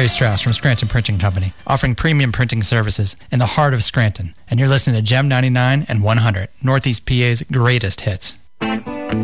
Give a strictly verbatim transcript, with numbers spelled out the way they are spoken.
Ray Strauss from Scranton Printing Company, offering premium printing services in the heart of Scranton. And you're listening to Gem ninety-nine and one hundred, Northeast P A's greatest hits.